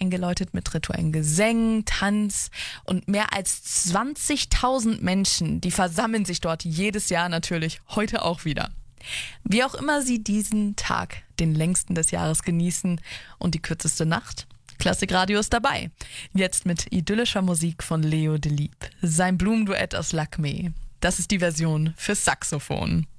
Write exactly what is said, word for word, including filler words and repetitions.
eingeläutet mit rituellen Gesängen, Tanz und mehr als zwanzigtausend Menschen, die versammeln sich dort jedes Jahr natürlich heute auch wieder. Wie auch immer Sie diesen Tag, den längsten des Jahres, genießen und die kürzeste Nacht, Klassikradio ist dabei. Jetzt mit idyllischer Musik von Leo Delibes. Sein Blumenduett aus Lakmé. Das ist die Version für Saxophon.